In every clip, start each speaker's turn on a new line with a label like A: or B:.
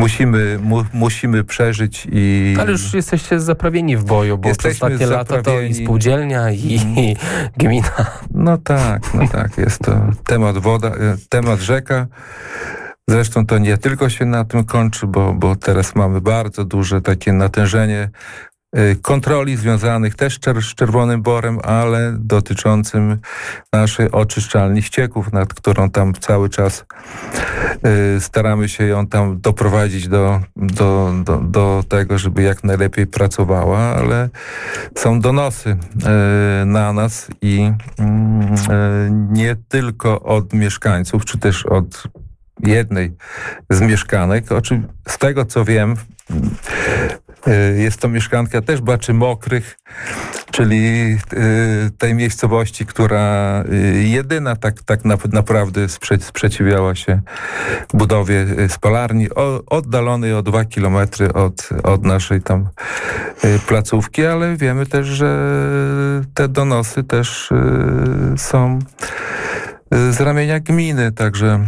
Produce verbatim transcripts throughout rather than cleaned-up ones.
A: musimy, mu, musimy przeżyć i...
B: Ale już jesteście zaprawieni w boju, bo
A: Jesteśmy
B: przez ostatnie lata to i spółdzielnia, i, i gmina.
A: No tak, no tak, jest to temat woda, temat rzeka. Zresztą to nie tylko się na tym kończy, bo, bo teraz mamy bardzo duże takie natężenie kontroli związanych też z Czerwonym Borem, ale dotyczącym naszej oczyszczalni ścieków, nad którą tam cały czas y, staramy się ją tam doprowadzić do, do, do, do tego, żeby jak najlepiej pracowała, ale są donosy y, na nas i y, y, nie tylko od mieszkańców, czy też od jednej z mieszkanek. Oczywiście z tego, co wiem, jest to mieszkanka też Baczy Mokrych, czyli tej miejscowości, która jedyna tak, tak naprawdę sprzeciwiała się budowie spalarni, oddalonej o dwa kilometry od, od naszej tam placówki, ale wiemy też, że te donosy też są z ramienia gminy, także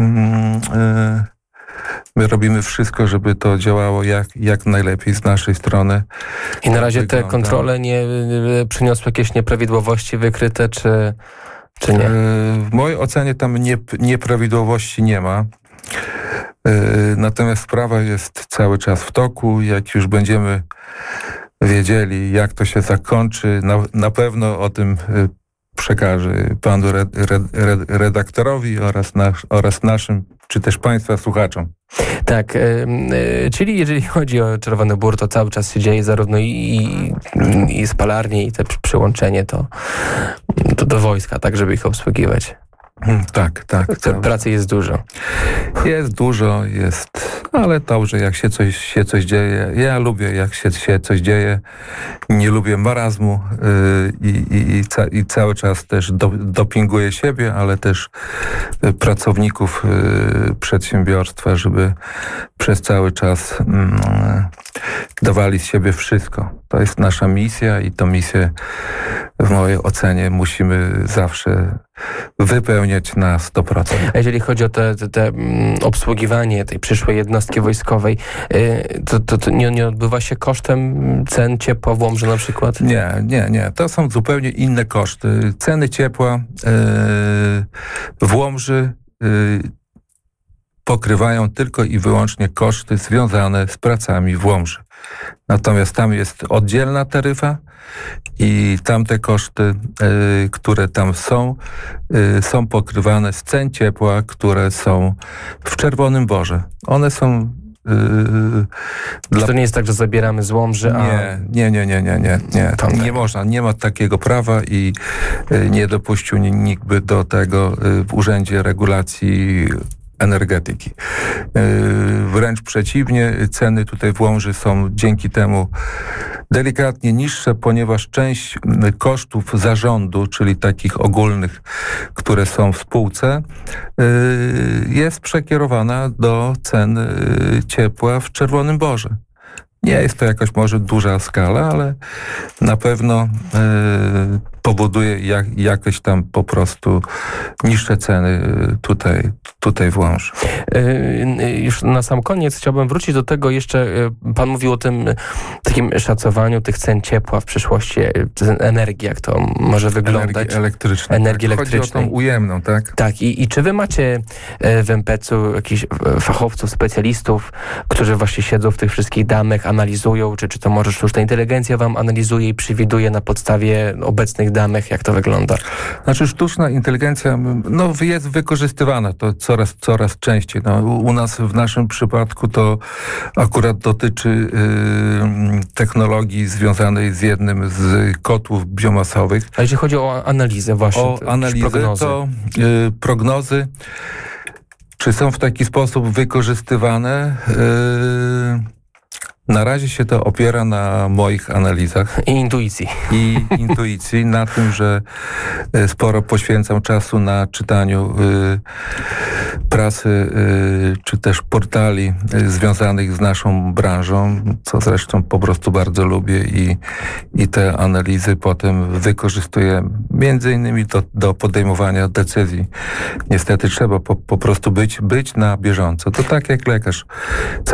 A: yy, my robimy wszystko, żeby to działało jak, jak najlepiej z naszej strony.
B: I na razie te kontrole nie yy, przyniosły jakieś nieprawidłowości wykryte, czy, czy nie? Yy,
A: w mojej ocenie tam nie, nieprawidłowości nie ma. Yy, natomiast sprawa jest cały czas w toku. Jak już będziemy wiedzieli, jak to się zakończy, na, na pewno o tym yy, przekażę panu red, red, red, redaktorowi oraz, nas, oraz naszym, czy też państwa słuchaczom.
B: Tak, yy, czyli jeżeli chodzi o Czerwony Bór, to cały czas się dzieje zarówno i, i, i spalarnie, i te przyłączenie to, to do wojska, tak, żeby ich obsługiwać.
A: Tak, tak.
B: To pracy jest dużo.
A: Jest dużo, jest, ale dobrze, jak się coś, się coś dzieje. Ja lubię, jak się, się coś dzieje. Nie lubię marazmu yy, i, i, ca, i cały czas też do, dopinguję siebie, ale też y, pracowników y, przedsiębiorstwa, żeby przez cały czas y, dawali z siebie wszystko. To jest nasza misja i tę misję w mojej ocenie musimy zawsze wypełniać na sto procent.
B: A jeżeli chodzi o te, te, te obsługiwanie tej przyszłej jednostki wojskowej, to, to, to nie, nie odbywa się kosztem cen ciepła w Łomży na przykład?
A: Nie, nie, nie. To są zupełnie inne koszty. Ceny ciepła yy, w Łomży yy, pokrywają tylko i wyłącznie koszty związane z pracami w Łomży. Natomiast tam jest oddzielna taryfa i tamte koszty, y, które tam są, y, są pokrywane z cen ciepła, które są w Czerwonym Borze. One są... Yy,
B: dla... To nie jest tak, że zabieramy z Łomży, a...
A: Nie, nie, nie, nie, nie, nie, nie. Tam nie można, nie ma takiego prawa i y, nie dopuścił nikt by do tego y, w Urzędzie Regulacji Energetyki. Yy, wręcz przeciwnie, ceny tutaj w Łomży są dzięki temu delikatnie niższe, ponieważ część kosztów zarządu, czyli takich ogólnych, które są w spółce, yy, jest przekierowana do cen yy, ciepła w Czerwonym Borze. Nie jest to jakaś może duża skala, ale na pewno yy, powoduje jak, jakieś tam po prostu niższe ceny tutaj, tutaj w Łomży.
B: Yy, już na sam koniec chciałbym wrócić do tego jeszcze, yy, pan mówił o tym takim szacowaniu tych cen ciepła w przyszłości, yy, energii, jak to może wyglądać.
A: Energii elektrycznej.
B: Energii
A: tak.
B: elektrycznej.
A: Chodzi o tą ujemną, tak?
B: Tak. I, i czy wy macie w em pe ce u jakichś fachowców, specjalistów, którzy właśnie siedzą w tych wszystkich danych, analizują, czy, czy to może sztuczna inteligencja wam analizuje i przewiduje na podstawie obecnych danych, jak to wygląda?
A: Znaczy sztuczna inteligencja no, jest wykorzystywana to coraz, coraz częściej. No, u nas w naszym przypadku to akurat dotyczy y, technologii związanej z jednym z kotłów biomasowych.
B: A jeśli chodzi o analizę właśnie?
A: O analizę, prognozy. to y, prognozy, czy są w taki sposób wykorzystywane? Y, Na razie się to opiera na moich analizach.
B: I intuicji.
A: I intuicji, na tym, że sporo poświęcam czasu na czytaniu y, prasy, y, czy też portali y, związanych z naszą branżą, co zresztą po prostu bardzo lubię i, i te analizy potem wykorzystuję między innymi do, do podejmowania decyzji. Niestety trzeba po, po prostu być, być na bieżąco. To tak jak lekarz.